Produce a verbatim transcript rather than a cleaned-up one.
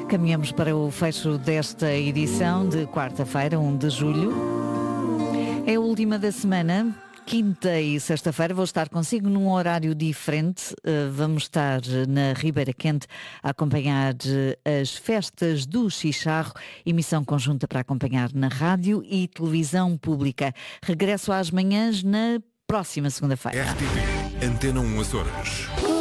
Caminhamos para o fecho desta edição de quarta-feira, primeiro de julho. É a última da semana. Quinta e sexta-feira vou estar consigo num horário diferente. Vamos estar na Ribeira Quente a acompanhar as festas do Chicharro, emissão conjunta para acompanhar na rádio e televisão pública. Regresso às manhãs na próxima segunda-feira. R T P, Antena um Açores.